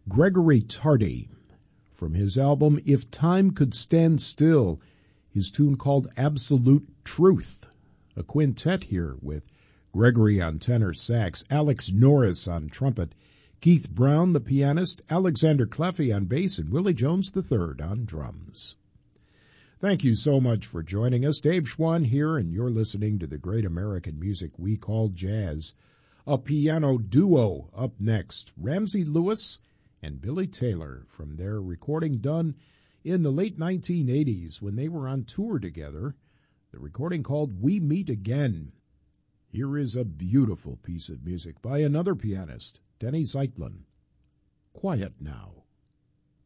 Gregory Tardy, from his album If Time Could Stand Still, his tune called Absolute Truth. A quintet here with Gregory on tenor sax, Alex Norris on trumpet, Keith Brown, the pianist, Alexander Cleffy on bass, and Willie Jones III on drums. Thank you so much for joining us. Dave Schwann here, and you're listening to the great American music we call jazz. A piano duo up next, Ramsey Lewis and Billy Taylor, from their recording done in the late 1980s when they were on tour together, the recording called We Meet Again. Here is a beautiful piece of music by another pianist, Denny Zeitlin. Quiet Now.